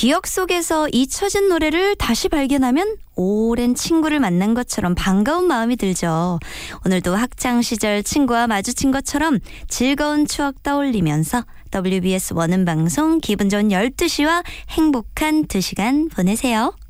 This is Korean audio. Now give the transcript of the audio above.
기억 속에서 잊혀진 노래를 다시 발견하면 오랜 친구를 만난 것처럼 반가운 마음이 들죠. 오늘도 학창시절 친구와 마주친 것처럼 즐거운 추억 떠올리면서 WBS 원음방송 기분 좋은 12시와 행복한 2시간 보내세요.